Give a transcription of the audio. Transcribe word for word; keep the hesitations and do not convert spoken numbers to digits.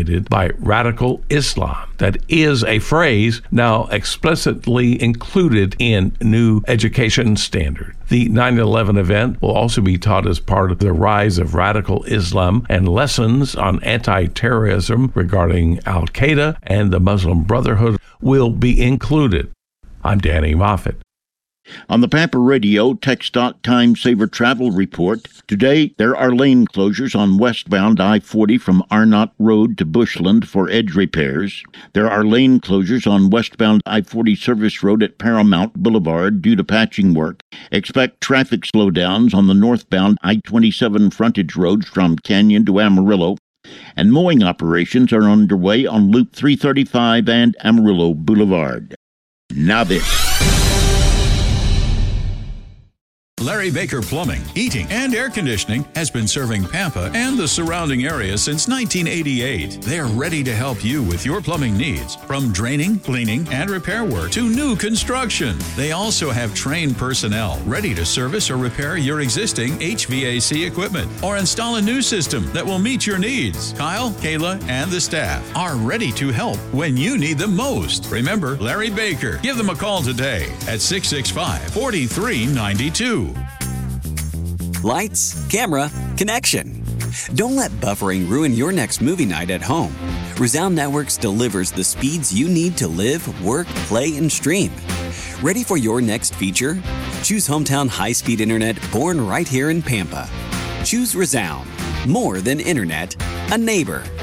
violated by radical Islam. That is a phrase now explicitly included in new education standard. The nine eleven event will also be taught as part of the rise of radical Islam, and lessons on anti-terrorism regarding Al-Qaeda and the Muslim Brotherhood will be included. I'm Danny Moffett. On the Pampa Radio TxDOT Time Saver Travel Report, today there are lane closures on westbound I forty from Arnott Road to Bushland for edge repairs. There are lane closures on westbound I forty Service Road at Paramount Boulevard due to patching work. Expect traffic slowdowns on the northbound I twenty-seven frontage roads from Canyon to Amarillo. And mowing operations are underway on Loop three thirty-five and Amarillo Boulevard. Now this. Larry Baker Plumbing, Heating, and Air Conditioning has been serving Pampa and the surrounding area since nineteen eighty-eight. They're ready to help you with your plumbing needs, from draining, cleaning, and repair work to new construction. They also have trained personnel ready to service or repair your existing H V A C equipment or install a new system that will meet your needs. Kyle, Kayla, and the staff are ready to help when you need them most. Remember Larry Baker. Give them a call today at six six five, four three nine two. Lights, camera, connection. Don't let buffering ruin your next movie night at home. Resound Networks delivers the speeds you need to live, work, play, and stream. Ready for your next feature? Choose hometown high-speed internet born right here in Pampa. Choose Resound. More than internet, a neighbor.